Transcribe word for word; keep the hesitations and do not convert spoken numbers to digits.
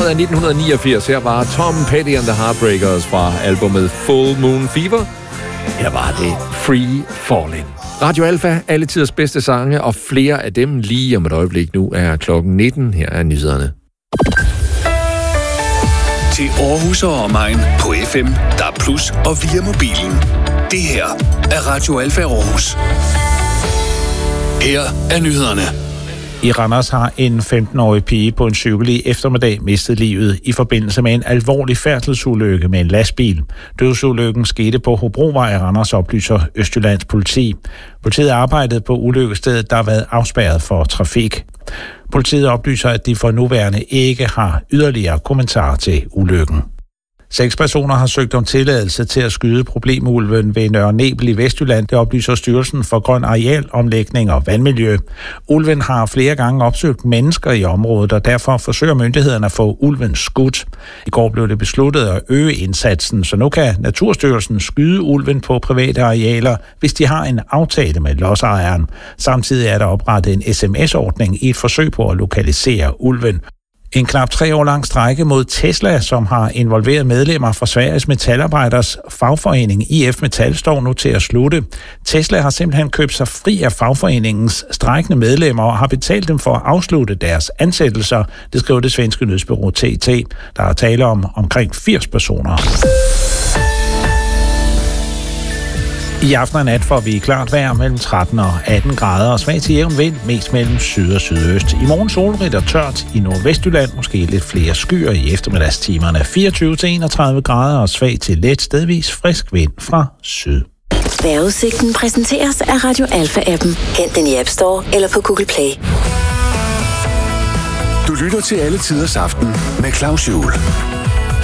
af nitten niogfirs. Her var Tom Petty and the Heartbreakers fra albumet Full Moon Fever. Her var det Free Fallin'. Radio Alfa, alle tiders bedste sange, og flere af dem lige om et øjeblik. Nu er klokken nitten. Her er nyhederne. Til Aarhus og omegn på F M, D A B plus, og via mobilen. Det her er Radio Alfa Aarhus. Her er nyhederne. I Randers har en femten-årig pige på en cykel i eftermiddag mistet livet i forbindelse med en alvorlig færdselsulykke med en lastbil. Dødsulykken skete på Hobrovej i Randers, oplyser Østjyllands politi. Politiet arbejdede på ulykkestedet, der har været afspærret for trafik. Politiet oplyser, at de for nuværende ikke har yderligere kommentarer til ulykken. Seks personer har søgt om tilladelse til at skyde problemulven ved Nørre Nebel i Vestjylland. Det oplyser Styrelsen for Grøn Arealomlægning og Vandmiljø. Ulven har flere gange opsøgt mennesker i området, og derfor forsøger myndighederne at få ulven skudt. I går blev det besluttet at øge indsatsen, så nu kan Naturstyrelsen skyde ulven på private arealer, hvis de har en aftale med lodsejeren. Samtidig er der oprettet en sms-ordning i et forsøg på at lokalisere ulven. En knap tre år lang strejke mod Tesla, som har involveret medlemmer fra Sveriges metalarbejders fagforening I F Metal, står nu til at slutte. Tesla har simpelthen købt sig fri af fagforeningens strejkende medlemmer og har betalt dem for at afslutte deres ansættelser, det skriver det svenske nyhedsbureau T T. Der er tale om omkring firs personer. I aften og nat får vi klart vejr mellem tretten og atten grader og svag til jævn vind, mest mellem syd og sydøst. I morgen solrigt og tørt i Nordvestjylland, måske lidt flere skyer i eftermiddagstimerne. fireogtyve til enogtredive grader og svag til let stedvis frisk vind fra syd. Vejrudsigten præsenteres af Radio Alfa-appen. Hent den i App Store eller på Google Play. Du lytter til Alle Tiders Aften med Claus Juhl.